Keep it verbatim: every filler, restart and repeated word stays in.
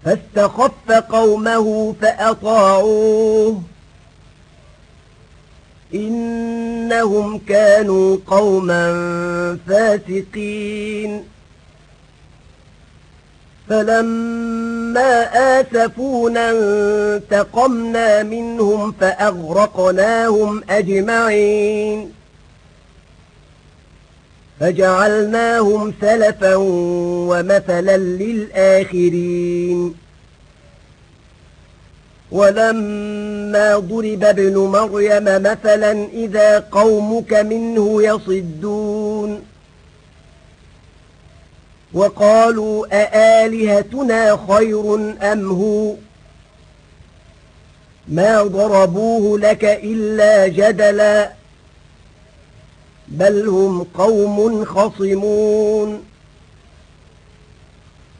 فاستخف قومه فأطاعوه إنهم كانوا قوما فاسقين فلما آسفونا انتقمنا منهم فأغرقناهم أجمعين فجعلناهم سلفا ومثلا للآخرين ولما ضرب ابن مريم مثلا إذا قومك منه يصدون وقالوا أآلهتنا خير أم هو ما ضربوه لك إلا جدلا بل هم قوم خصمون